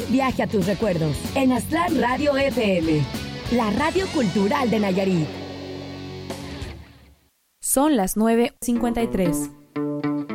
viaje a tus recuerdos en Aztlán Radio FM, la radio cultural de Nayarit. Son las 9:53.